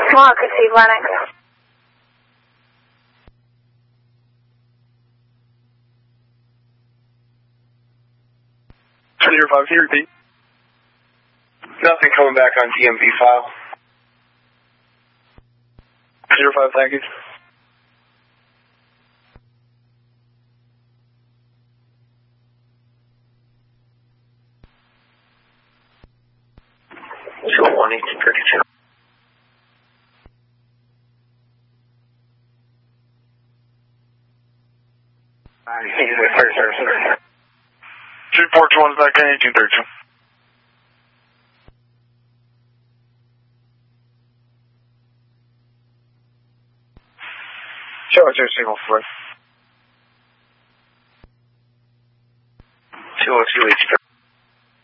Mark, it's Eve Lennox. Clear 5, can you repeat? Nothing coming back on DMV file. Clear 5, thank you. Show 11832. Sorry. 341 back in 1832. Show us your single flight. 202